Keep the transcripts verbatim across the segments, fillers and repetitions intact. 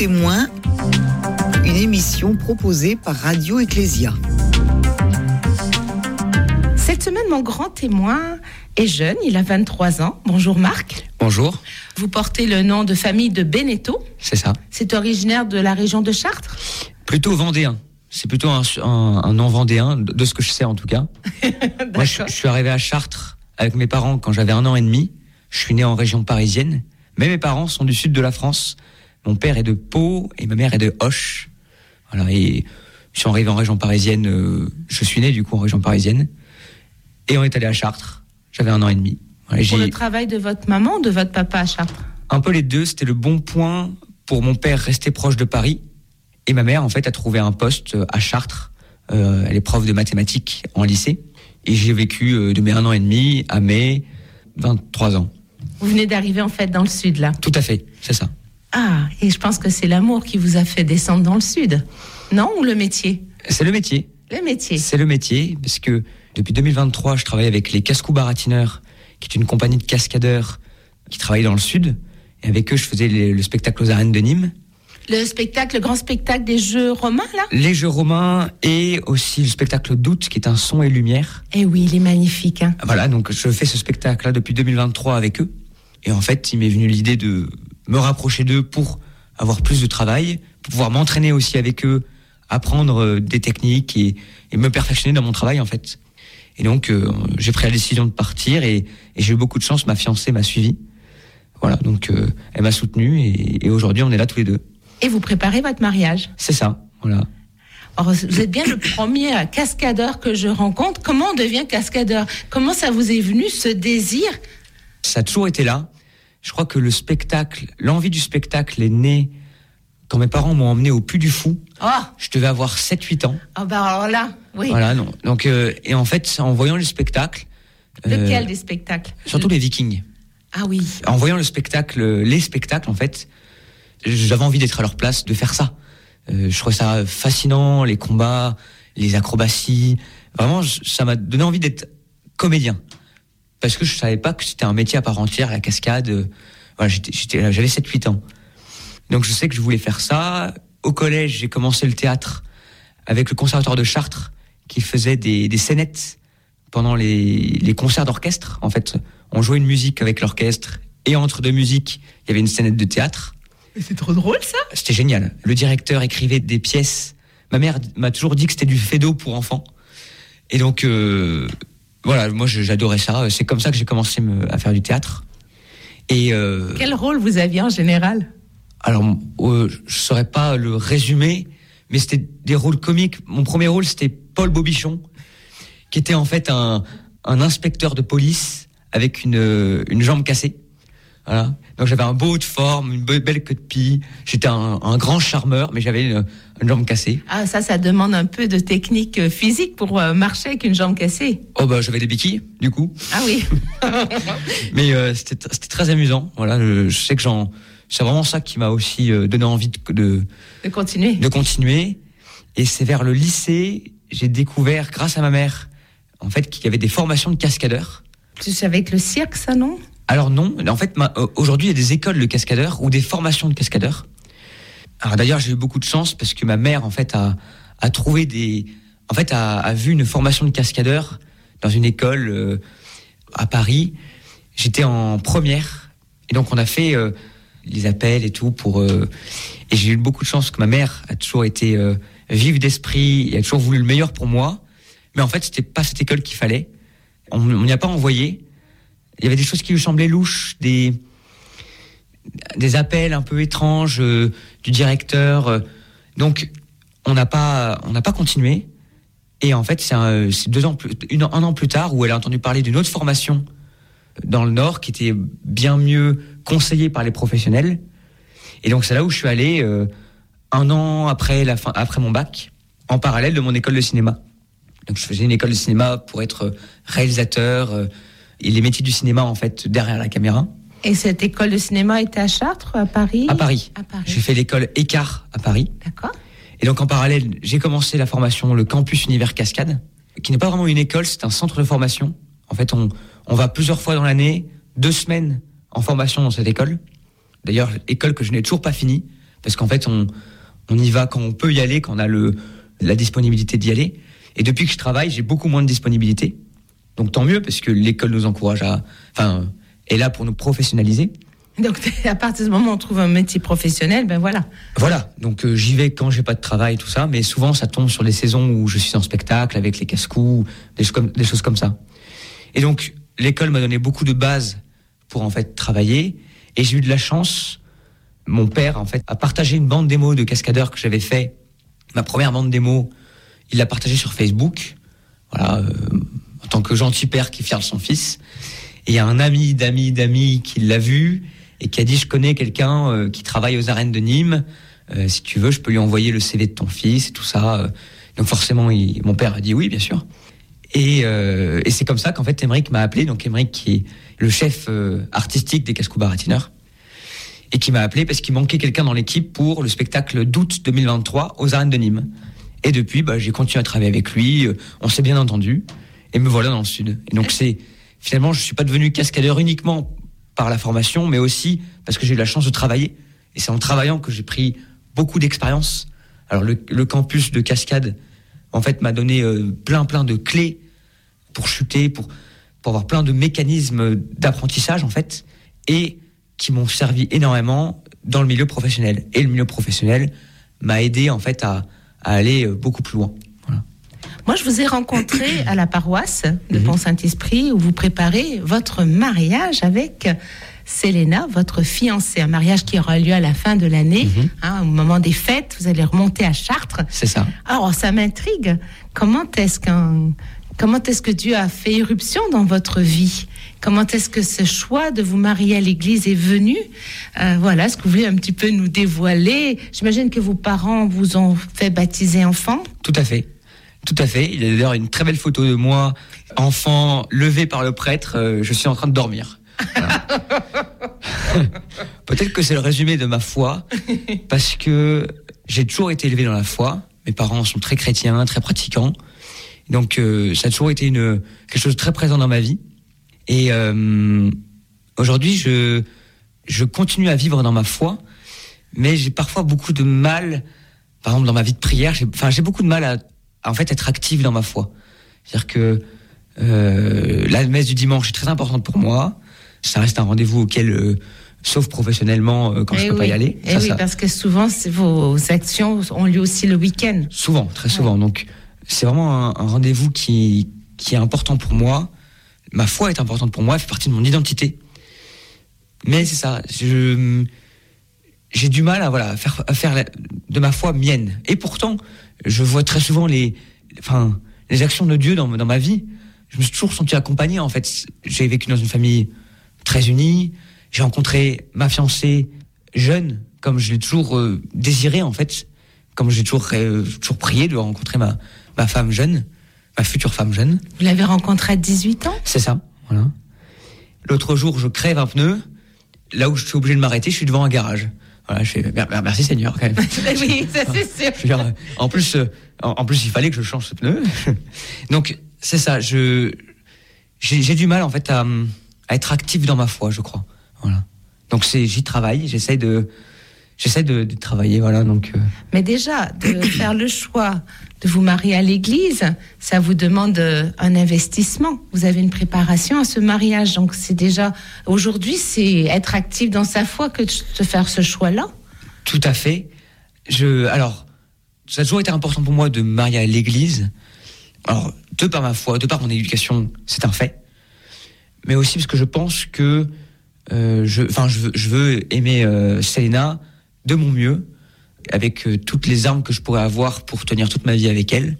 témoin, une émission proposée par Radio Ecclésia. Cette semaine, mon grand témoin est jeune, il a vingt-trois ans. Bonjour Marc. Bonjour. Vous portez le nom de famille de Beneteau. C'est ça. C'est originaire de la région de Chartres. Plutôt vendéen. C'est plutôt un, un, un nom vendéen, de, de ce que je sais en tout cas. Moi, je, je suis arrivé à Chartres avec mes parents quand j'avais un an et demi. Je suis né en région parisienne, mais mes parents sont du sud de la France. Mon père est de Pau et ma mère est de Auch. Voilà, et je suis arrivé en région parisienne. Euh, je suis né du coup en région parisienne. Et on est allé à Chartres. J'avais un an et demi. Voilà, pour j'ai... le travail de votre maman ou de votre papa à Chartres? Un peu les deux. C'était le bon point pour mon père rester proche de Paris. Et ma mère, en fait, a trouvé un poste à Chartres. Euh, elle est prof de mathématiques en lycée. Et j'ai vécu euh, de mes un an et demi à mes vingt-trois ans. Vous venez d'arriver, en fait, dans le sud, là? Tout à fait, c'est ça. Ah, et je pense que c'est l'amour qui vous a fait descendre dans le sud. Non? Ou le métier? C'est le métier. Le métier. C'est le métier, parce que depuis deux mille vingt-trois, je travaille avec les Cascous Baratineurs, qui est une compagnie de cascadeurs qui travaille dans le sud. Et avec eux, je faisais les, le spectacle aux arènes de Nîmes. Le spectacle, le grand spectacle des Jeux romains, là? Les Jeux romains et aussi le spectacle d'août, qui est un son et lumière. Eh oui, il est magnifique, hein. Voilà, donc je fais ce spectacle-là depuis deux mille vingt-trois avec eux. Et en fait, il m'est venu l'idée de me rapprocher d'eux pour avoir plus de travail, pour pouvoir m'entraîner aussi avec eux, apprendre des techniques et, et me perfectionner dans mon travail, en fait. Et donc, euh, j'ai pris la décision de partir et, et j'ai eu beaucoup de chance. Ma fiancée m'a suivi. Voilà, donc euh, elle m'a soutenu et, et aujourd'hui, on est là tous les deux. Et vous préparez votre mariage? C'est ça, voilà. Alors, vous êtes bien le premier cascadeur que je rencontre. Comment on devient cascadeur? Comment ça vous est venu, ce désir? Ça a toujours été là. Je crois que le spectacle, l'envie du spectacle est née quand mes parents m'ont emmené au Puy du Fou. Oh. Je devais avoir sept huit ans. Ah oh bah alors là, oui. Voilà, non. Donc, euh, et en fait, en voyant le spectacle... Lequel euh, des spectacles? Surtout les Vikings. Ah oui. En voyant le spectacle, les spectacles, en fait, j'avais envie d'être à leur place, de faire ça. Euh, je trouvais ça fascinant, les combats, les acrobaties. Vraiment, ça m'a donné envie d'être comédien. Parce que je savais pas que c'était un métier à part entière, la cascade. Voilà, j'étais, j'étais, j'avais sept huit ans. Donc je sais que je voulais faire ça. Au collège, j'ai commencé le théâtre avec le conservatoire de Chartres, qui faisait des, des scénettes pendant les, les concerts d'orchestre. En fait, on jouait une musique avec l'orchestre, et entre deux musiques, il y avait une scénette de théâtre. C'est trop drôle, ça. C'était génial. Le directeur écrivait des pièces. Ma mère m'a toujours dit que c'était du Feydeau pour enfants. Et donc, euh, voilà, moi j'adorais ça. C'est comme ça que j'ai commencé à faire du théâtre. Et euh, quel rôle vous aviez en général? Alors, euh, je saurais pas le résumer, mais c'était des rôles comiques. Mon premier rôle, c'était Paul Bobichon, qui était en fait un, un inspecteur de police avec une, une jambe cassée. Voilà. Donc j'avais un beau haut de forme, une belle queue de pie. J'étais un, un grand charmeur, mais j'avais une, une jambe cassée. Ah, ça, ça demande un peu de technique physique pour euh, marcher avec une jambe cassée. Oh bah j'avais des béquilles, du coup. Ah oui. Mais euh, c'était, c'était très amusant. Voilà, je, je sais que j'en, c'est vraiment ça qui m'a aussi euh, donné envie de, de de continuer. De continuer. Et c'est vers le lycée, j'ai découvert, grâce à ma mère, en fait, qu'il y avait des formations de cascadeurs. C'est avec le cirque, ça, non? Alors non, en fait, ma, euh, aujourd'hui, il y a des écoles de cascadeurs ou des formations de cascadeurs. Alors d'ailleurs, j'ai eu beaucoup de chance parce que ma mère, en fait, a, a trouvé des... En fait, a, a vu une formation de cascadeurs dans une école euh, à Paris. J'étais en première. Et donc, on a fait euh, les appels et tout pour... Euh, et j'ai eu beaucoup de chance parce que ma mère a toujours été euh, vive d'esprit et a toujours voulu le meilleur pour moi. Mais en fait, c'était pas cette école qu'il fallait. On n'y a pas envoyé. Il y avait des choses qui lui semblaient louches, des, des appels un peu étranges euh, du directeur. Euh, donc, on n'a pas, on n'a pas continué. Et en fait, c'est, un, c'est deux ans plus, une, un an plus tard où elle a entendu parler d'une autre formation dans le Nord qui était bien mieux conseillée par les professionnels. Et donc, c'est là où je suis allé euh, un an après la fin, après mon bac, en parallèle de mon école de cinéma. Donc, je faisais une école de cinéma pour être réalisateur. Euh, Et les métiers du cinéma, en fait, derrière la caméra. Et cette école de cinéma était à Chartres, à Paris? À Paris. À Paris. J'ai fait l'école Écart à Paris. D'accord. Et donc, en parallèle, j'ai commencé la formation, le campus Univers Cascade, qui n'est pas vraiment une école, c'est un centre de formation. En fait, on, on va plusieurs fois dans l'année, deux semaines en formation dans cette école. D'ailleurs, école que je n'ai toujours pas finie, parce qu'en fait, on, on y va quand on peut y aller, quand on a le, la disponibilité d'y aller. Et depuis que je travaille, j'ai beaucoup moins de disponibilité. Donc tant mieux, parce que l'école nous encourage à, enfin, est là pour nous professionnaliser. Donc à partir du moment où on trouve un métier professionnel, ben voilà. Voilà, donc euh, j'y vais quand j'ai pas de travail, tout ça, mais souvent ça tombe sur les saisons où je suis en spectacle avec les casse-coups, des choses comme, des choses comme ça. Et donc l'école m'a donné beaucoup de bases pour en fait travailler, et j'ai eu de la chance. Mon père en fait a partagé une bande démo de cascadeur que j'avais fait, ma première bande démo, il l'a partagée sur Facebook, voilà, euh, en tant que gentil père qui est fier de son fils. Et il y a un ami d'amis d'amis qui l'a vu et qui a dit, je connais quelqu'un euh, qui travaille aux arènes de Nîmes, euh, si tu veux, je peux lui envoyer le C V de ton fils et tout ça. Euh. Donc forcément, il, mon père a dit oui, bien sûr. Et, euh, et c'est comme ça qu'en fait, Émeric m'a appelé, donc Émeric qui est le chef euh, artistique des Casse-Cou Baratineurs, et qui m'a appelé parce qu'il manquait quelqu'un dans l'équipe pour le spectacle d'août deux mille vingt-trois aux arènes de Nîmes. Et depuis, bah, j'ai continué à travailler avec lui, euh, on s'est bien entendu, et me voilà dans le sud. Et donc c'est, finalement, je suis pas devenu cascadeur uniquement par la formation, mais aussi parce que j'ai eu la chance de travailler. Et c'est en travaillant que j'ai pris beaucoup d'expérience. Alors le, le campus de cascade, en fait, m'a donné euh, plein plein de clés pour chuter, pour pour avoir plein de mécanismes d'apprentissage en fait, et qui m'ont servi énormément dans le milieu professionnel. Et le milieu professionnel m'a aidé en fait à, à aller beaucoup plus loin. Voilà. Moi, je vous ai rencontré à la paroisse de mmh. Pont-Saint-Esprit où vous préparez votre mariage avec Selena, votre fiancée. Un mariage qui aura lieu à la fin de l'année, mmh. hein, au moment des fêtes. Vous allez remonter à Chartres. C'est ça. Alors, ça m'intrigue. Comment est-ce qu'un... Comment est-ce que Dieu a fait irruption dans votre vie? Comment est-ce que ce choix de vous marier à l'église est venu? euh, Voilà, est-ce que vous voulez un petit peu nous dévoiler? J'imagine que vos parents vous ont fait baptiser enfant. Tout à fait, tout à fait. Il y a d'ailleurs une très belle photo de moi, enfant, levé par le prêtre. Euh, je suis en train de dormir. Voilà. Peut-être que c'est le résumé de ma foi, parce que j'ai toujours été élevé dans la foi. Mes parents sont très chrétiens, très pratiquants. Donc euh, ça a toujours été une, quelque chose de très présent dans ma vie. Et euh, aujourd'hui, je, je continue à vivre dans ma foi, mais j'ai parfois beaucoup de mal, par exemple dans ma vie de prière, j'ai, enfin, j'ai beaucoup de mal à, à en fait être actif dans ma foi. C'est-à-dire que euh, la messe du dimanche est très importante pour moi. Ça reste un rendez-vous auquel, euh, sauf professionnellement, euh, quand et je peux oui. pas y aller. Et ça, oui, ça... parce que souvent vos actions ont lieu aussi le week-end. Souvent, très souvent. Ouais. Donc c'est vraiment un, un rendez-vous qui, qui est important pour moi. Ma foi est importante pour moi, elle fait partie de mon identité. Mais c'est ça, je, j'ai du mal à, voilà, à faire, à faire la, de ma foi mienne. Et pourtant, je vois très souvent les, enfin, les actions de Dieu dans, dans ma vie. Je me suis toujours senti accompagné, en fait. J'ai vécu dans une famille très unie. J'ai rencontré ma fiancée jeune, comme je l'ai toujours euh, désiré, en fait. Comme j'ai toujours, euh, toujours prié de rencontrer ma, ma femme jeune, ma future femme jeune. Vous l'avez rencontrée à dix-huit ans ? C'est ça, voilà. L'autre jour, je crève un pneu. Là où je suis obligé de m'arrêter, je suis devant un garage. Voilà, je fais, merci Seigneur, quand même. Oui, ça c'est sûr. Je veux dire, en plus, euh, en, en plus, il fallait que je change ce pneu. Donc, c'est ça, je, j'ai, j'ai du mal, en fait, à, à être actif dans ma foi, je crois. Voilà. Donc, c'est, j'y travaille, j'essaie de, j'essaie de, de travailler, voilà, donc. Euh... Mais déjà, de faire le choix de vous marier à l'église, ça vous demande un investissement. Vous avez une préparation à ce mariage. Donc, c'est déjà, aujourd'hui, c'est être actif dans sa foi que de faire ce choix-là. Tout à fait. Je, alors, ça a toujours été important pour moi de me marier à l'église. Alors, de par ma foi, de par mon éducation, c'est un fait. Mais aussi parce que je pense que, euh, je, enfin, je veux, je veux aimer euh, Selena de mon mieux, avec euh, toutes les armes que je pourrais avoir pour tenir toute ma vie avec elle.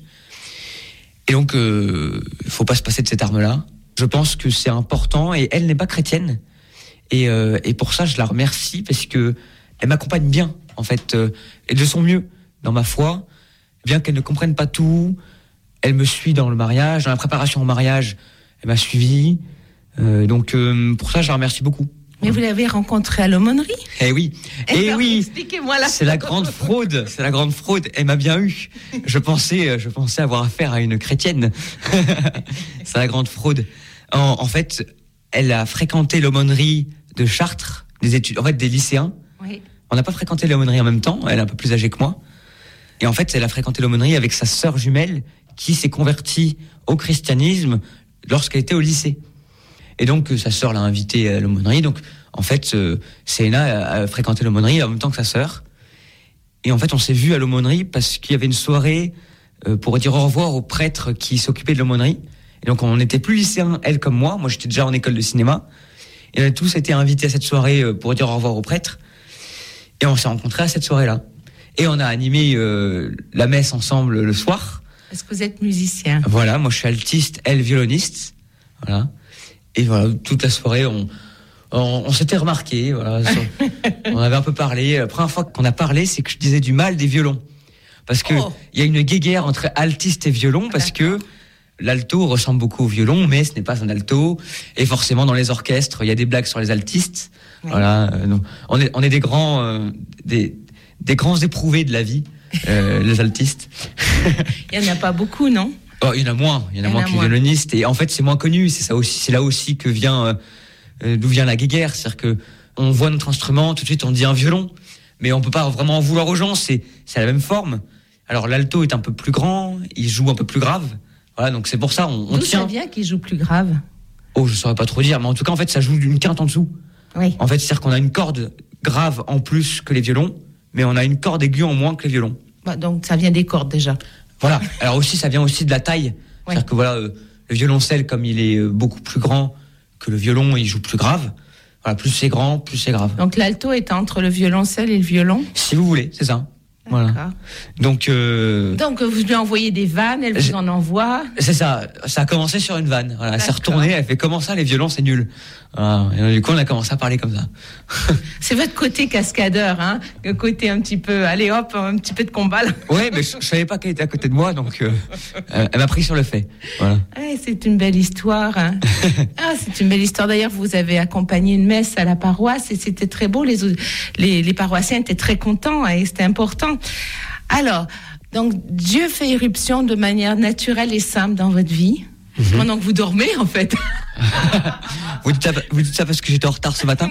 Et donc, il euh, faut pas se passer de cette arme-là. Je pense que c'est important, et elle n'est pas chrétienne. Et, euh, et pour ça, je la remercie, parce que elle m'accompagne bien, en fait, euh, et de son mieux dans ma foi. Bien qu'elle ne comprenne pas tout, elle me suit dans le mariage, dans la préparation au mariage, elle m'a suivi. Euh, donc, euh, pour ça, je la remercie beaucoup. Mais vous l'avez rencontrée à l'aumônerie ? Eh oui, eh alors, oui. Expliquez-moi là. C'est la grande fraude, c'est la grande fraude. Elle m'a bien eu. Je pensais, je pensais avoir affaire à une chrétienne. C'est la grande fraude. En, en fait, elle a fréquenté l'aumônerie de Chartres, des études, en fait, des lycéens. Oui. on n'a pas fréquenté l'aumônerie en même temps, elle est un peu plus âgée que moi. Et en fait, elle a fréquenté l'aumônerie avec sa sœur jumelle qui s'est convertie au christianisme lorsqu'elle était au lycée. Et donc, sa sœur l'a invitée à l'aumônerie. Donc, en fait, euh, Séna a, a fréquenté l'aumônerie en même temps que sa sœur. Et en fait, on s'est vus à l'aumônerie parce qu'il y avait une soirée euh, pour dire au revoir au prêtre qui s'occupait de l'aumônerie. Et donc, on n'était plus lycéens, elle comme moi. Moi, j'étais déjà en école de cinéma. Et on a tous été invités à cette soirée euh, pour dire au revoir au prêtre. Et on s'est rencontrés à cette soirée-là. Et on a animé euh, la messe ensemble le soir. Est-ce que vous êtes musicien ? Voilà, moi je suis altiste, elle violoniste. Voilà. Et voilà, toute la soirée, on, on, on s'était remarqué. Voilà, sur, on avait un peu parlé. La première fois qu'on a parlé, c'est que je disais du mal des violons. Parce que oh. y a une guéguerre entre altiste et violon, parce que l'alto ressemble beaucoup au violon, mais ce n'est pas un alto. Et forcément, dans les orchestres, il y a des blagues sur les altistes. Oui. Voilà. Euh, donc, on est, on est des grands, euh, des, des grands éprouvés de la vie, euh, les altistes. Il n'y en a pas beaucoup, non ? Oh, il y en a moins, il y en a moins que les violonistes. Et en fait, c'est moins connu. C'est ça aussi, c'est là aussi que vient, euh, d'où vient la guéguerre. C'est-à-dire que on voit notre instrument, tout de suite on dit un violon, mais on peut pas vraiment en vouloir aux gens. C'est, c'est la même forme. Alors l'alto est un peu plus grand, il joue un peu plus grave. Voilà, donc c'est pour ça on, on D'où tient. ça vient qu'il joue plus grave ? Oh, je saurais pas trop dire, mais en tout cas, en fait, ça joue d'une quinte en dessous. Oui. En fait, c'est-à-dire qu'on a une corde grave en plus que les violons, mais on a une corde aiguë en moins que les violons. Bah, donc ça vient des cordes déjà. Voilà. Alors aussi, ça vient aussi de la taille. Ouais. C'est-à-dire que voilà, euh, le violoncelle, comme il est euh, beaucoup plus grand que le violon, il joue plus grave. Voilà, plus c'est grand, plus c'est grave. Donc l'alto est entre le violoncelle et le violon ? Si vous voulez, c'est ça. Voilà. Donc, euh... donc vous lui envoyez des vannes, elle vous en envoie. C'est ça. Ça a commencé sur une vanne. Voilà, elle s'est retournée, elle fait comment ça les violons c'est nul. Voilà. Et du coup on a commencé à parler comme ça. C'est votre côté cascadeur, hein, le côté un petit peu, allez hop, un petit peu de combat. Ouais, mais je, je savais pas qu'elle était à côté de moi, donc euh, elle m'a pris sur le fait. Voilà. Ouais, c'est une belle histoire. Hein. Ah, c'est une belle histoire. D'ailleurs, vous avez accompagné une messe à la paroisse et c'était très beau. Les les, les paroissiens étaient très contents et c'était important. Alors, donc Dieu fait irruption de manière naturelle et simple dans votre vie. Mm-hmm. Pendant que vous dormez, en fait. vous, dites ça, vous dites ça parce que j'étais en retard ce matin ?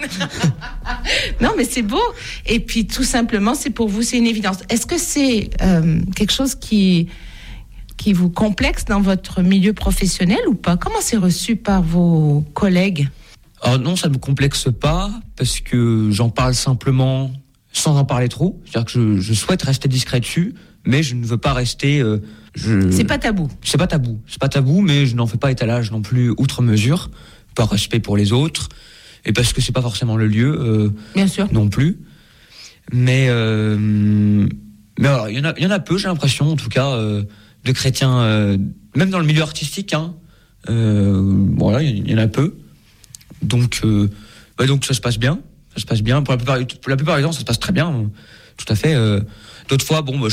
Non, mais c'est beau. Et puis, tout simplement, c'est pour vous, c'est une évidence. Est-ce que c'est euh, quelque chose qui, qui vous complexe dans votre milieu professionnel ou pas ? Comment c'est reçu par vos collègues ? Alors non, ça ne me complexe pas parce que j'en parle simplement sans en parler trop. C'est-à-dire que je, je souhaite rester discret dessus, mais je ne veux pas rester... Euh, Je... C'est pas tabou. C'est pas tabou. C'est pas tabou, mais je n'en fais pas étalage non plus outre mesure, par respect pour les autres, et parce que c'est pas forcément le lieu. Euh, Bien sûr. Non plus. Mais euh, mais alors il y en a il y en a peu, j'ai l'impression, en tout cas, euh, de chrétiens, euh, même dans le milieu artistique. Hein, euh, voilà, il y en a peu. Donc euh, bah donc ça se passe bien. Ça se passe bien. Pour la plupart pour la plupart du temps, ça se passe très bien. Tout à fait. Euh, d'autres fois, bon, bah,